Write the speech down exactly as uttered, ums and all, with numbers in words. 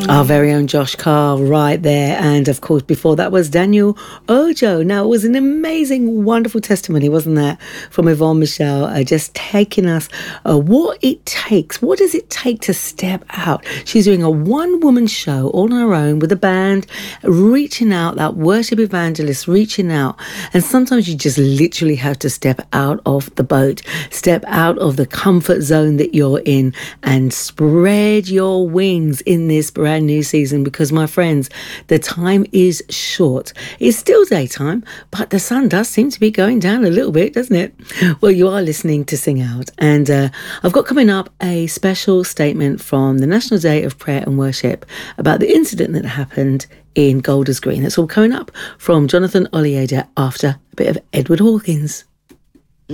Our very own Josh Carr right there. And of course, before that was Daniel Ojo. Now, it was an amazing, wonderful testimony, wasn't that, from Yvonne Michelle, uh, just taking us uh, what it takes. What does it take to step out? She's doing a one-woman show all on her own with a band, reaching out, that worship evangelist reaching out. And sometimes you just literally have to step out of the boat, step out of the comfort zone that you're in and spread your wings in this brand new season, because my friends, the time is short. It's still daytime, but the sun does seem to be going down a little bit, doesn't it? Well, you are listening to Sing Out, and uh, I've got coming up a special statement from the National Day of Prayer and Worship about the incident that happened in Golders Green. It's all coming up from Jonathan Olieda after a bit of Edward Hawkins.